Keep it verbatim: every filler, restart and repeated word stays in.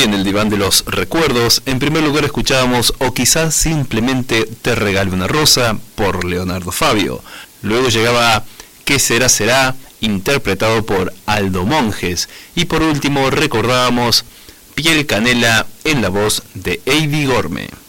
hoy en el diván de los recuerdos. En primer lugar escuchábamos O quizás simplemente te regale una rosa por Leonardo Fabio. Luego llegaba ¿Qué será será? Interpretado por Aldo Monjes. Y por último recordábamos Piel Canela en la voz de Eddie Gorme.